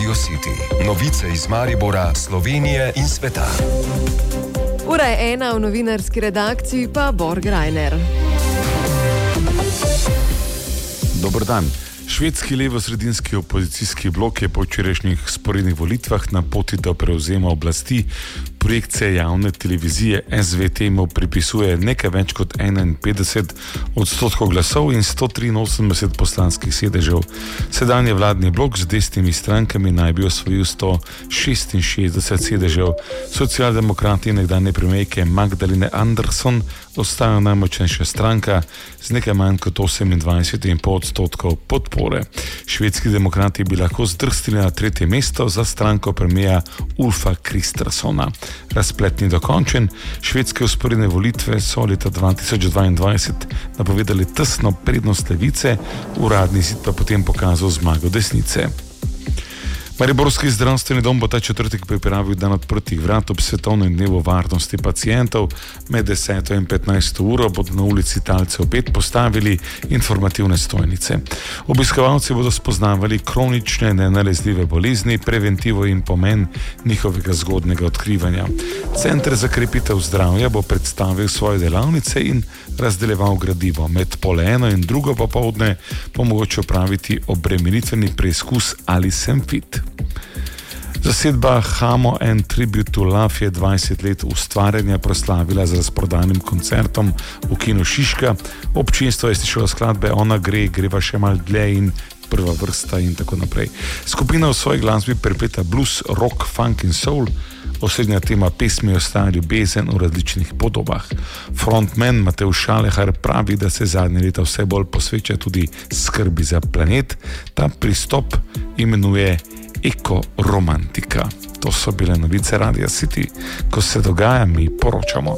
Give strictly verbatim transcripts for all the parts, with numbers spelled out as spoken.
Radio City. Novice iz Maribora, Slovenije in sveta. Ura je ena, v novinarski redakciji pa Borg Rajner. Dober dan. Švedski levo-sredinski opozicijski blok je po včerajšnjih sporednih volitvah na poti do prevzema oblasti. Projekcije javne televizije S V T mu pripisuje nekaj več kot enainpetdeset odstotkov glasov in sto triinosemdeset poslanskih sedežev. Sedanji vladni blok z desnimi strankami naj bi osvojil sto šestinšestdeset sedežev. Socialdemokrati nekdanje premijerke Magdalene Andersson ostajajo najmočnejša stranka z nekaj manj kot osemindvajset in pol odstotkov podpore. Švedski demokrati bi lahko zdrstili na tretje mesto za stranko premijera Ulfa Kristerssona. Razplet ni dokončen. Švedske vzporedne volitve so leta dva tisoč dvaindvajset napovedali tesno prednost levice, uradni izid pa potem pokazal zmago desnice. Mariborski zdravstveni dom bo ta četrtek pripravil dan odprtih vrat ob svetovnem dnevu varnosti pacientov. Med deseto in petnajsto uro bodo na ulici Talcev pet postavili informativne stojnice. Obiskovalci bodo spoznavali kronične nenalezljive bolezni, preventivo in pomen njihovega zgodnega odkrivanja. Center za krepitev zdravja bo predstavil svoje delavnice in razdeljeval gradivo. Med pol eno in drugo popoldne bo mogoče opraviti obremenitveni preizkus Ali sem fit. Zasedba Hamo and Tribute to Love je dvajset let ustvarjanja proslavila z razprodanim koncertom v kinu Šiška. Občinstvo je slišalo skladbe Ona gre, greva še mal dlje in Prva vrsta in tako naprej. Skupina v svoji glasbi prepleta blues, rock, funk in soul. Osrednja tema pesmi ostaja ljubezen v različnih podobah. Frontman Matevž Šalehar pravi, da se zadnje leta vse bolj posveča tudi skrbi za planet. Ta pristop imenuje ekoromantika. To so bile novice Radio City. Ko se dogaja, mi poročamo.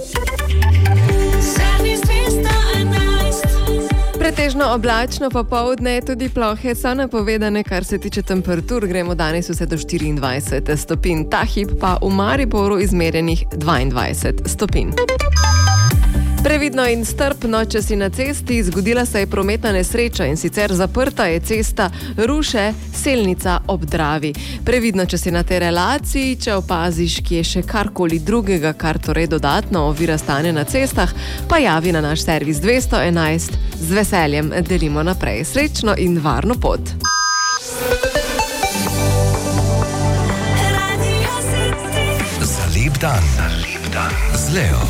Pretežno oblačno popoldne, tudi plohe so napovedane, kar se tiče temperatur. Gremo danes vse do štiriindvajset stopinj, ta hip pa v Mariboru izmerjenih dvaindvajset stopinj. Previdno in strpno, če si na cesti. Zgodila se je prometna nesreča in sicer zaprta je cesta Ruše-Selnica ob Dravi. Previdno, če si na tej relaciji, če opaziš, kje je še karkoli drugega, kar torej dodatno ovira stanje na cestah, pa javi na naš servis dvesto enajst. Z veseljem delimo naprej. Srečno in varno pot. Za lep dan. Za lep dan. Z Leo.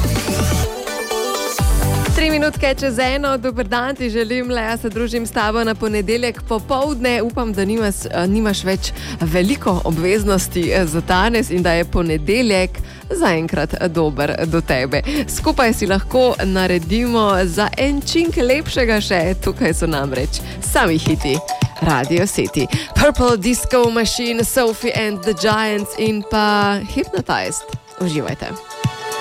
Tri minutke čez eno, dober dan ti želim, Lea, se družim s tabo na ponedeljek popoldne. Upam, da nimaš, nimaš več veliko obveznosti za danes in da je ponedeljek zaenkrat dober do tebe. Skupaj si lahko naredimo za en čink lepšega še, tukaj so namreč sami hiti Radio City. Purple Disco Machine, Sophie and the Giants in pa Hypnotized. Uživajte.